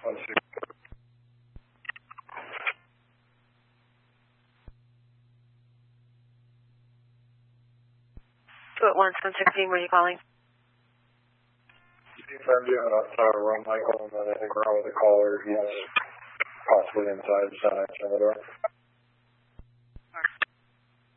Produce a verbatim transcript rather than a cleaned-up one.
One six. Two at one seven sixteen, where are you calling? Confirmed you and outside of room, Michael, and then I think we're on with the caller. He's possibly inside, just not answering the door.